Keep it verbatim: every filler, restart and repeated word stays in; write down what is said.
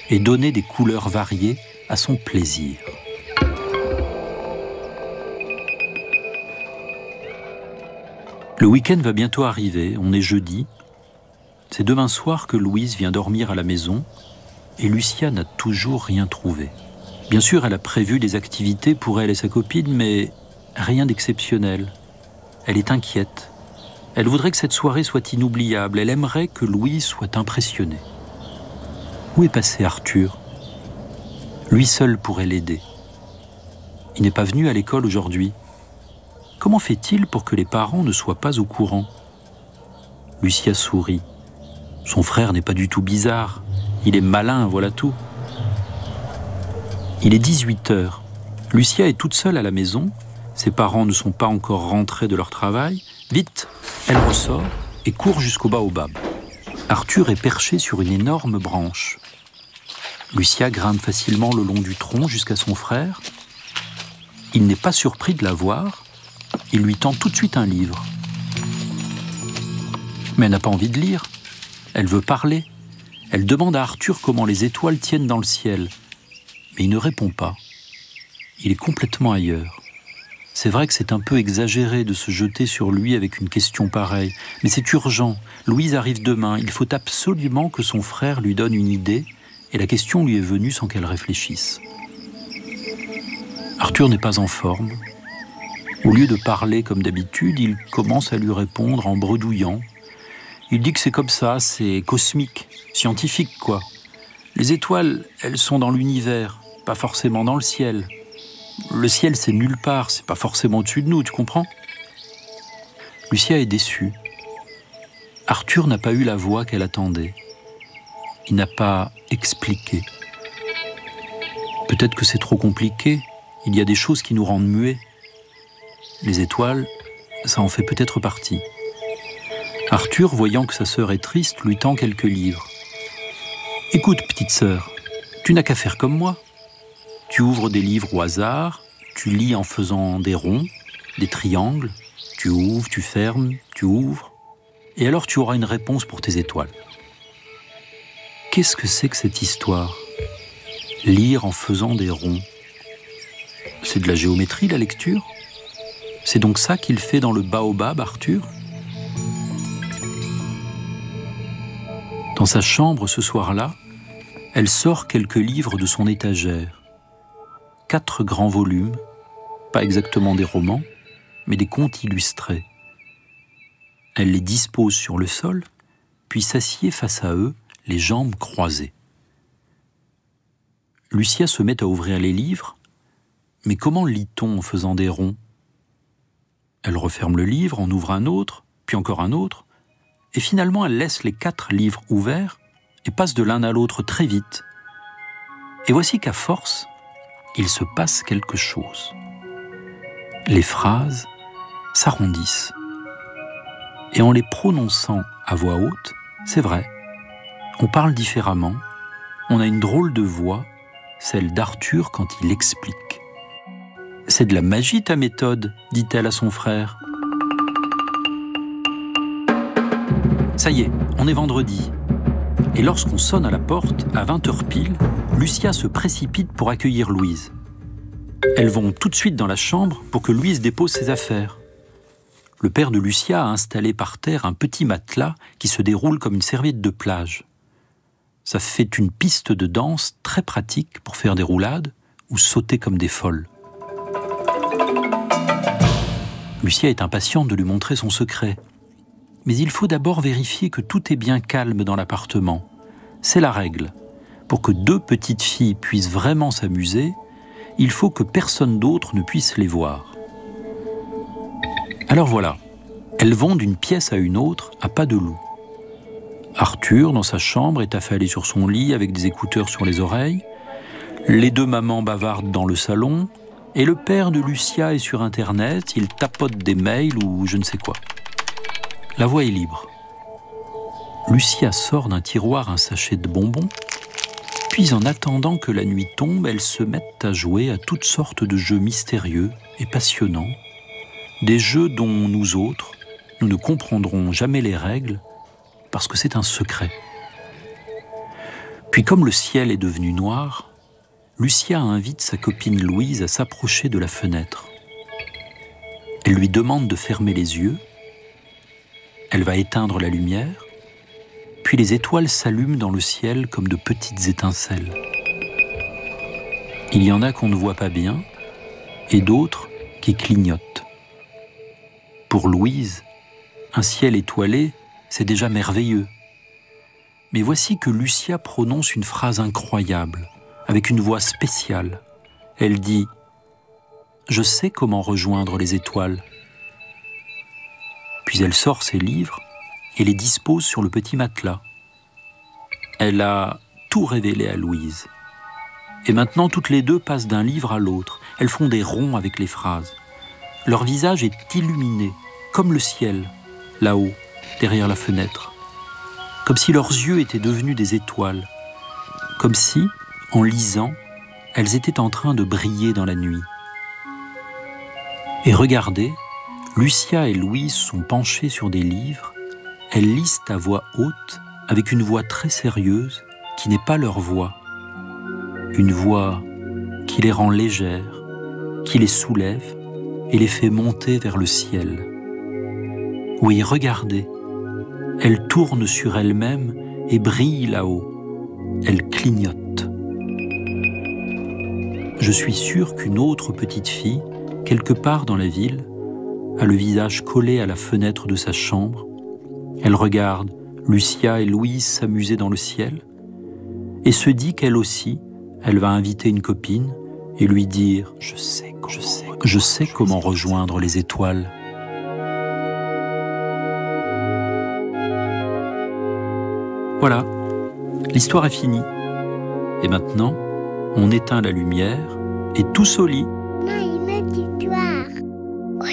et donner des couleurs variées à son plaisir. Le week-end va bientôt arriver, on est jeudi. C'est demain soir que Louise vient dormir à la maison et Lucia n'a toujours rien trouvé. Bien sûr, elle a prévu des activités pour elle et sa copine, mais rien d'exceptionnel. Elle est inquiète. Elle voudrait que cette soirée soit inoubliable. Elle aimerait que Louise soit impressionnée. Où est passé Arthur ? Lui seul pourrait l'aider. Il n'est pas venu à l'école aujourd'hui. Comment fait-il pour que les parents ne soient pas au courant ? Lucia sourit. Son frère n'est pas du tout bizarre. Il est malin, voilà tout. Il est dix-huit heures. Lucia est toute seule à la maison. Ses parents ne sont pas encore rentrés de leur travail. Vite, elle ressort et court jusqu'au baobab. Arthur est perché sur une énorme branche. Lucia grimpe facilement le long du tronc jusqu'à son frère. Il n'est pas surpris de la voir. Il lui tend tout de suite un livre. Mais elle n'a pas envie de lire. Elle veut parler. Elle demande à Arthur comment les étoiles tiennent dans le ciel. Mais il ne répond pas. Il est complètement ailleurs. C'est vrai que c'est un peu exagéré de se jeter sur lui avec une question pareille. Mais c'est urgent. Louise arrive demain. Il faut absolument que son frère lui donne une idée. Et la question lui est venue sans qu'elle réfléchisse. Arthur n'est pas en forme. Au lieu de parler comme d'habitude, il commence à lui répondre en bredouillant. Il dit que c'est comme ça, c'est cosmique, scientifique quoi. Les étoiles, elles sont dans l'univers, pas forcément dans le ciel. Le ciel, c'est nulle part, c'est pas forcément au-dessus de nous, tu comprends ? Lucia est déçue. Arthur n'a pas eu la voix qu'elle attendait. Il n'a pas expliqué. Peut-être que c'est trop compliqué. Il y a des choses qui nous rendent muets. Les étoiles, ça en fait peut-être partie. Arthur, voyant que sa sœur est triste, lui tend quelques livres. « Écoute, petite sœur, tu n'as qu'à faire comme moi. Tu ouvres des livres au hasard, tu lis en faisant des ronds, des triangles, tu ouvres, tu fermes, tu ouvres, et alors tu auras une réponse pour tes étoiles. » Qu'est-ce que c'est que cette histoire ? Lire en faisant des ronds. C'est de la géométrie, la lecture ? C'est donc ça qu'il fait dans le baobab, Arthur ? Dans sa chambre, ce soir-là, elle sort quelques livres de son étagère. Quatre grands volumes, pas exactement des romans, mais des contes illustrés. Elle les dispose sur le sol, puis s'assied face à eux, les jambes croisées. Lucia se met à ouvrir les livres, mais comment lit-on en faisant des ronds ? Elle referme le livre, en ouvre un autre, puis encore un autre, et finalement elle laisse les quatre livres ouverts et passe de l'un à l'autre très vite. Et voici qu'à force, il se passe quelque chose. Les phrases s'arrondissent. Et en les prononçant à voix haute, c'est vrai, on parle différemment, on a une drôle de voix, celle d'Arthur quand il explique. « C'est de la magie ta méthode, dit-elle à son frère. Ça y est, on est vendredi. Et lorsqu'on sonne à la porte, à vingt heures pile, Lucia se précipite pour accueillir Louise. Elles vont tout de suite dans la chambre pour que Louise dépose ses affaires. Le père de Lucia a installé par terre un petit matelas qui se déroule comme une serviette de plage. Ça fait une piste de danse très pratique pour faire des roulades ou sauter comme des folles. Lucia est impatiente de lui montrer son secret. Mais il faut d'abord vérifier que tout est bien calme dans l'appartement. C'est la règle. Pour que deux petites filles puissent vraiment s'amuser, il faut que personne d'autre ne puisse les voir. Alors voilà, elles vont d'une pièce à une autre à pas de loup. Arthur, dans sa chambre, est affalé sur son lit avec des écouteurs sur les oreilles. Les deux mamans bavardent dans le salon. Et le père de Lucia est sur Internet, il tapote des mails ou je ne sais quoi. La voie est libre. Lucia sort d'un tiroir un sachet de bonbons, puis en attendant que la nuit tombe, elles se mettent à jouer à toutes sortes de jeux mystérieux et passionnants, des jeux dont nous autres, nous ne comprendrons jamais les règles parce que c'est un secret. Puis comme le ciel est devenu noir, Lucia invite sa copine Louise à s'approcher de la fenêtre. Elle lui demande de fermer les yeux, elle va éteindre la lumière, puis les étoiles s'allument dans le ciel comme de petites étincelles. Il y en a qu'on ne voit pas bien, et d'autres qui clignotent. Pour Louise, un ciel étoilé, c'est déjà merveilleux. Mais voici que Lucia prononce une phrase incroyable, avec une voix spéciale. Elle dit « Je sais comment rejoindre les étoiles ». Puis elle sort ses livres et les dispose sur le petit matelas. Elle a tout révélé à Louise. Et maintenant, toutes les deux passent d'un livre à l'autre. Elles font des ronds avec les phrases. Leur visage est illuminé, comme le ciel, là-haut, derrière la fenêtre. Comme si leurs yeux étaient devenus des étoiles. Comme si, en lisant, elles étaient en train de briller dans la nuit. Et regardez, Lucia et Louise sont penchées sur des livres. Elles lisent à voix haute, avec une voix très sérieuse, qui n'est pas leur voix. Une voix qui les rend légères, qui les soulève et les fait monter vers le ciel. Oui, regardez, elles tournent sur elles-mêmes et brillent là-haut. Elles clignotent. Je suis sûr qu'une autre petite fille, quelque part dans la ville, a le visage collé à la fenêtre de sa chambre. Elle regarde Lucia et Louise s'amuser dans le ciel et se dit qu'elle aussi, elle va inviter une copine et lui dire « Je sais, je sais, je sais comment rejoindre les étoiles ». Voilà, l'histoire est finie. Et maintenant, on éteint la lumière et tous au lit.